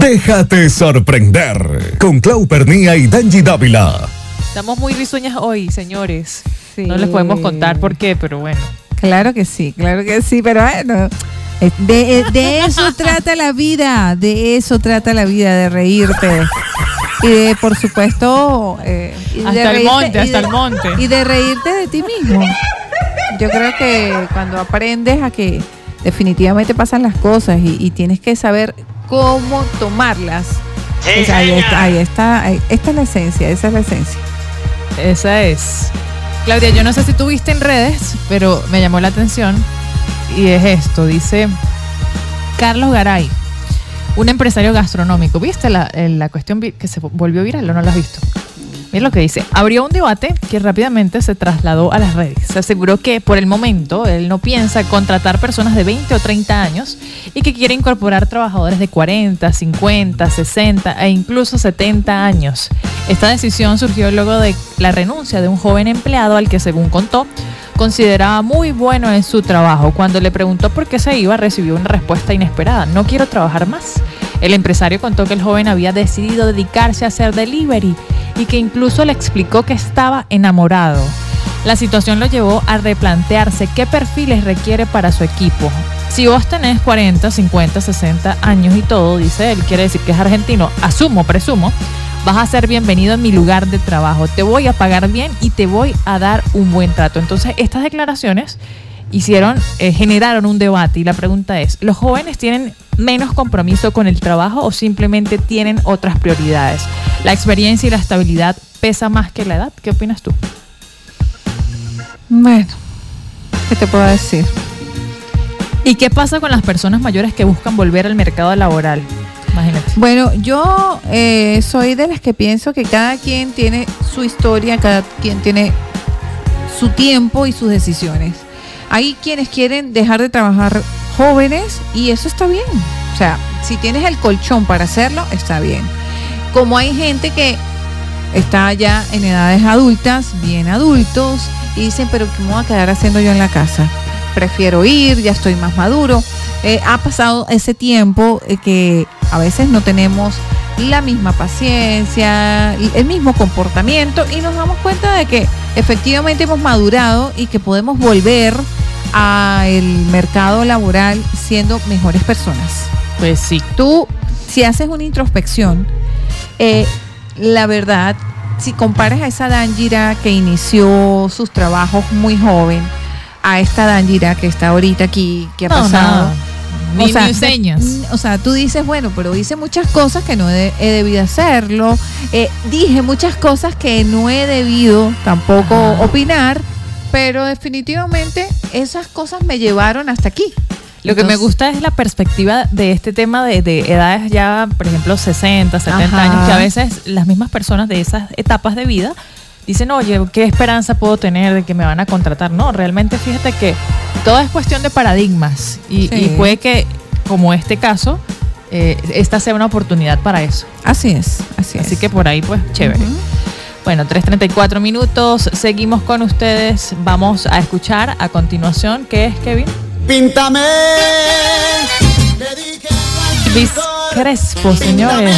Déjate sorprender con Clau Pernía y Dangy Dávila. Estamos muy risueñas hoy, señores. Sí. No les podemos contar por qué, pero bueno. Claro que sí, pero bueno, de eso trata la vida, de reírte. Y de, por supuesto, hasta el monte. Y de reírte de ti mismo. Yo creo que cuando aprendes a que definitivamente pasan las cosas y tienes que saber cómo tomarlas, pues ahí está, esta es la esencia, esa es la esencia. Esa es. Claudia, yo no sé si tú viste en redes, pero me llamó la atención y es esto, dice Carlos Garay, un empresario gastronómico. ¿Viste la cuestión que se volvió viral o no la has visto? Mira lo que dice. Abrió un debate que rápidamente se trasladó a las redes. Se aseguró que por el momento él no piensa contratar personas de 20 o 30 años y que quiere incorporar trabajadores de 40, 50, 60 e incluso 70 años. Esta decisión surgió luego de la renuncia de un joven empleado al que, según contó, consideraba muy bueno en su trabajo. Cuando le preguntó por qué se iba, recibió una respuesta inesperada: no quiero trabajar más. El empresario contó que el joven había decidido dedicarse a hacer delivery y que incluso le explicó que estaba enamorado. La situación lo llevó a replantearse qué perfiles requiere para su equipo. Si vos tenés 40, 50, 60 años y todo, dice él, quiere decir que es argentino, presumo, vas a ser bienvenido en mi lugar de trabajo. Te voy a pagar bien y te voy a dar un buen trato. Entonces, estas declaraciones generaron un debate y la pregunta es, ¿los jóvenes tienen menos compromiso con el trabajo o simplemente tienen otras prioridades? ¿La experiencia y la estabilidad pesa más que la edad? ¿Qué opinas tú? Bueno, ¿qué te puedo decir? ¿Y qué pasa con las personas mayores que buscan volver al mercado laboral? Imagínate. Bueno, yo soy de las que pienso que cada quien tiene su historia, cada quien tiene su tiempo y sus decisiones. Hay quienes quieren dejar de trabajar jóvenes y eso está bien. O sea, si tienes el colchón para hacerlo, está bien. Como hay gente que está ya en edades adultas, bien adultos, y dicen, pero ¿qué me voy a quedar haciendo yo en la casa? Prefiero ir, ya estoy más maduro. Ha pasado ese tiempo que a veces no tenemos la misma paciencia, el mismo comportamiento y nos damos cuenta de que efectivamente hemos madurado y que podemos volver al mercado laboral siendo mejores personas. Pues sí. Tú, si haces una introspección, la verdad, si comparas a esa Dangira que inició sus trabajos muy joven, a esta Dangira que está ahorita aquí, que ha pasado... Ni señas. O sea, tú dices, bueno, pero hice muchas cosas que no he debido hacerlo. Dije muchas cosas que no he debido tampoco opinar, pero definitivamente esas cosas me llevaron hasta aquí. Lo que me gusta es la perspectiva de este tema de edades ya, por ejemplo, 60, 70 años, que a veces las mismas personas de esas etapas de vida dicen, oye, ¿qué esperanza puedo tener de que me van a contratar? No, realmente fíjate que todo es cuestión de paradigmas y puede que, como este caso, esta sea una oportunidad para eso. Así es. Así que por ahí, pues, chévere. Bueno, 3:34 minutos, seguimos con ustedes. Vamos a escuchar a continuación, ¿qué es, Kevin? Píntame. Luis Crespo, señores.